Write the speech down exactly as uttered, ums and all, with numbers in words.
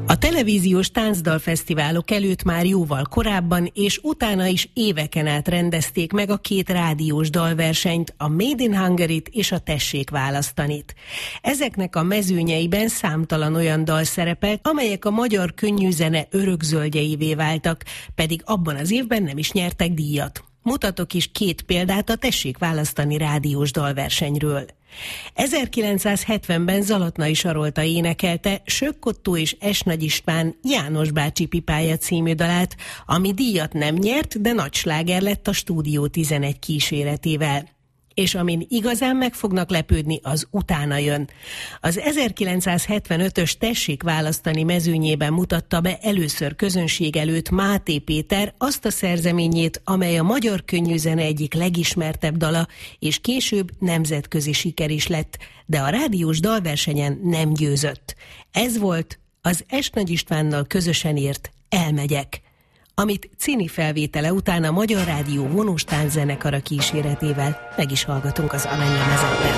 A televíziós táncdalfesztiválok előtt már jóval korábban és utána is éveken át rendezték meg a két rádiós dalversenyt, a Made in Hungary-t és a Tessék választanit. Ezeknek a mezőnyeiben számtalan olyan dal szerepelt, amelyek a magyar könnyűzene örökzöldjeivé váltak, pedig abban az évben nem is nyertek díjat. Mutatok is két példát a Tessék választani rádiós dalversenyről. ezerkilencszázhetvenben Zalatnai Sarolta énekelte Sökk Ottó és S. Nagy István János bácsi pipája című dalát, ami díjat nem nyert, de nagy sláger lett a Stúdió tizenegy kíséretével. És amin igazán meg fognak lepődni, az utána jön. Az ezerkilencszázhetvenötös Tessék választani mezőnyében mutatta be először közönség előtt Máté Péter azt a szerzeményét, amely a magyar könnyűzene egyik legismertebb dala, és később nemzetközi siker is lett, de a rádiós dalversenyen nem győzött. Ez volt az S. Nagy Istvánnal közösen írt Elmegyek, amit Cini felvétele után a Magyar Rádió vonós tánczenekara kíséretével meg is hallgatunk az aranylemezetben.